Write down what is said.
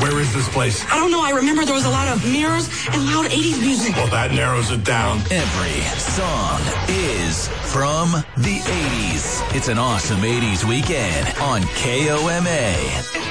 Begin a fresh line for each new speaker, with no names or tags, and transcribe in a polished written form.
Where is this place?
I don't know. I remember there was a lot of mirrors and loud 80s music.
Well, that narrows it down.
Every song is from the 80s. It's an awesome 80s weekend on KOMA.